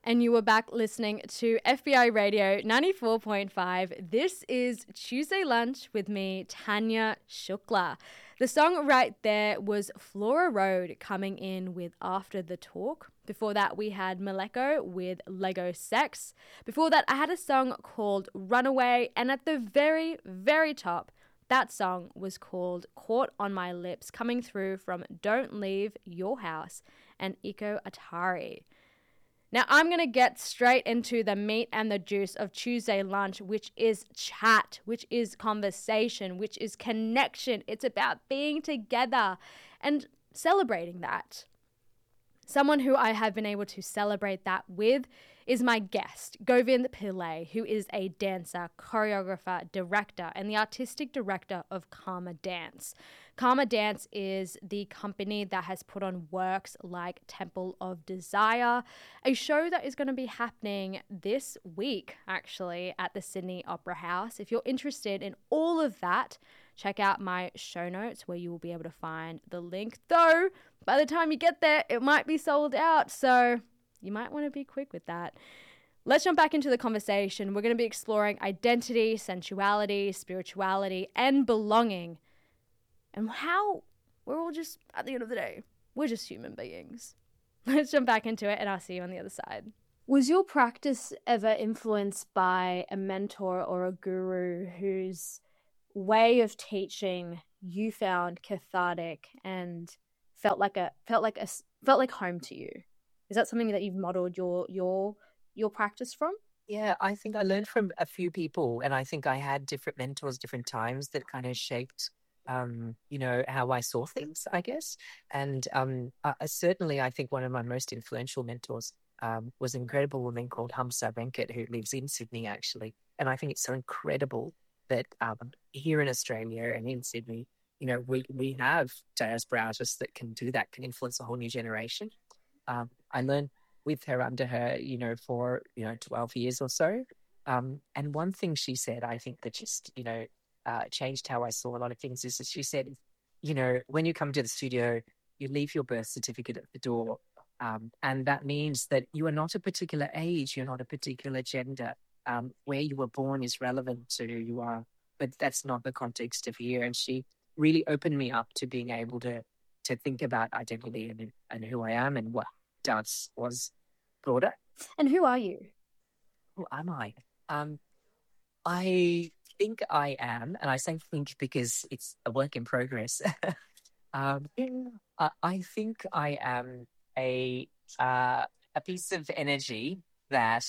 And you were back listening to FBI Radio 94.5. This is Tuesday Lunch with me, Tanya Shukla. The song right there was Flora Road coming in with After the Talk. Before that, we had Maleko with Lego Sex. Before that, I had a song called Runaway. And at the very, very top, that song was called Caught on My Lips, coming through from Don't Leave Your House and Iko Atari. Now, I'm going to get straight into the meat and the juice of Tuesday Lunch, which is chat, which is conversation, which is connection. It's about being together and celebrating that. Someone who I have been able to celebrate that with is my guest, Govind Pillai, who is a dancer, choreographer, director, and the artistic director of Karma Dance. Karma Dance is the company that has put on works like Temple of Desire, a show that is going to be happening this week, actually, at the Sydney Opera House. If you're interested in all of that, check out my show notes where you will be able to find the link. Though, by the time you get there, it might be sold out, so you might want to be quick with that. Let's jump back into the conversation. We're going to be exploring identity, sensuality, spirituality, and belonging, and how we're all just, at the end of the day, we're just human beings. Let's jump back into it, and I'll see you on the other side. Was your practice ever influenced by a mentor or a guru whose way of teaching you found cathartic and felt like home to you? Is that something that you've modeled your practice from? Yeah, I think I learned from a few people, and I think I had different mentors, different times that kind of shaped, how I saw things, I guess. And certainly, I think one of my most influential mentors was an incredible woman called Hamsa Venkat, who lives in Sydney, actually. And I think it's so incredible that here in Australia and in Sydney, we have diaspora artists that can do that, can influence a whole new generation. I learned with her under her, for 12 years or so. And one thing she said, I think that just, changed how I saw a lot of things is that she said, when you come to the studio, you leave your birth certificate at the door. And that means that you are not a particular age, you're not a particular gender. Where you were born is relevant to who you are, but that's not the context of here. And she really opened me up to being able to think about identity and who I am and what dance was broader. And who are you? Who am I? I think I am, and I say think because it's a work in progress. I think I am a piece of energy that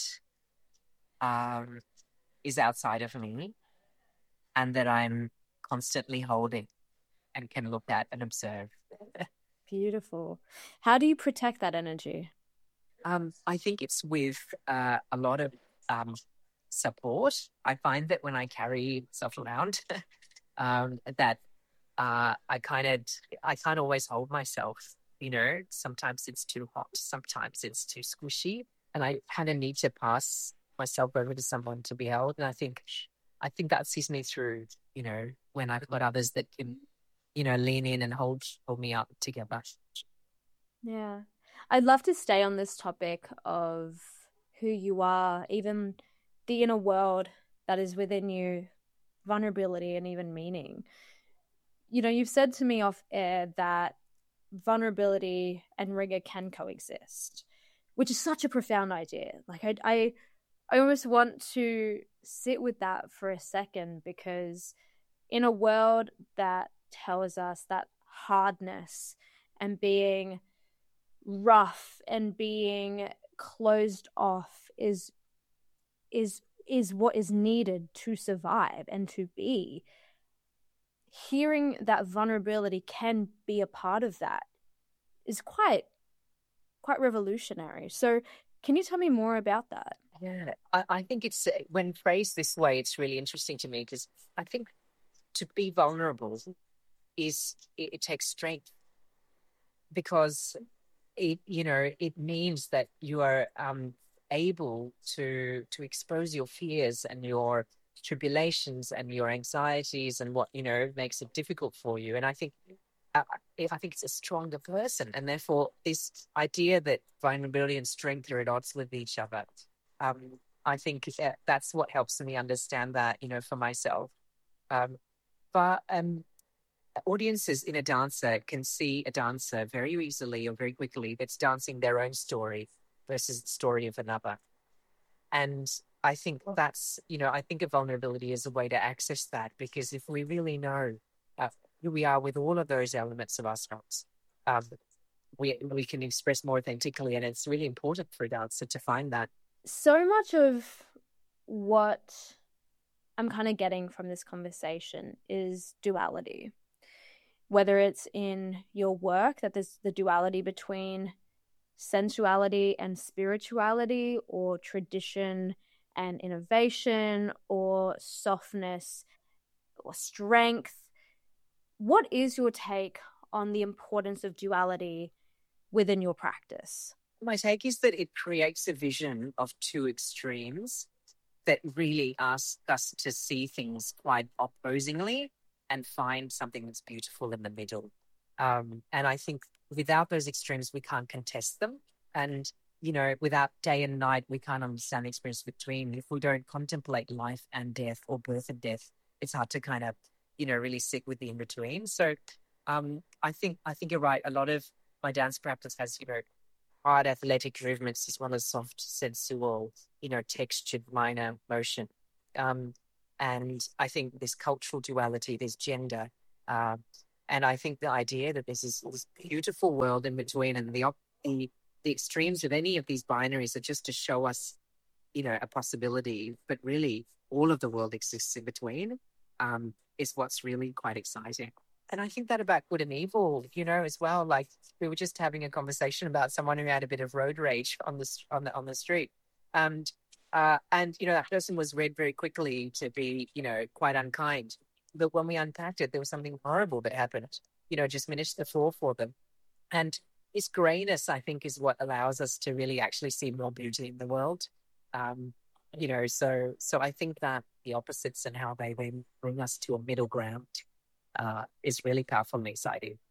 is outside of me and that I'm constantly holding and can look at and observe. Beautiful. How do you protect that energy? I think it's with a lot of support. I find that when I carry stuff around, that I can't always hold myself. Sometimes it's too hot, sometimes it's too squishy, and I kind of need to pass myself over to someone to be held. And I think that sees me through. When I've got others that can, lean in and hold me up together. Yeah. I'd love to stay on this topic of who you are, even the inner world that is within you, vulnerability and even meaning. You've said to me off air that vulnerability and rigor can coexist, which is such a profound idea. Like I almost want to sit with that for a second, because in a world that tells us that hardness and being rough and being closed off is what is needed to survive and to be, hearing that vulnerability can be a part of that is quite revolutionary. So can you tell me more about that? Yeah, I think it's, when phrased this way, it's really interesting to me, because I think to be vulnerable it takes strength, because it means that you are able to expose your fears and your tribulations and your anxieties and what makes it difficult for you. And I think uh, I think it's a stronger person. And therefore, this idea that vulnerability and strength are at odds with each other, I think that's what helps me understand that, for myself. Um, but audiences in a dancer can see a dancer very easily or very quickly that's dancing their own story versus the story of another. And I think I think of vulnerability as a way to access that, because if we really know uh, who we are with all of those elements of ourselves, um, we can express more authentically. And it's really important for a dancer to find that. So much of what I'm kind of getting from this conversation is duality. Whether it's in your work, that there's the duality between sensuality and spirituality, or tradition and innovation, or softness or strength. What is your take on the importance of duality within your practice? My take is that it creates a vision of two extremes that really ask us to see things quite opposingly and find something that's beautiful in the middle. And I think without those extremes, we can't contest them. And, without day and night, we can't understand the experience between. If we don't contemplate life and death, or birth and death, it's hard to kind of, really sit with the in between. So I think you're right. A lot of my dance practice has, hard athletic movements as well as soft, sensual, textured minor motion. Um, and I think this cultural duality, there's gender. Uh, and I think the idea that there's this beautiful world in between, and the extremes of any of these binaries are just to show us, a possibility, but really all of the world exists in between, is what's really quite exciting. And I think that about good and evil, as well. Like, we were just having a conversation about someone who had a bit of road rage on the street, and that person was read very quickly to be, quite unkind. But when we unpacked it, there was something horrible that happened. Just finished the floor for them, and this grayness, I think, is what allows us to really actually see more beauty in the world. Um, so I think that the opposites and how they then bring us to a middle ground is really powerful and exciting.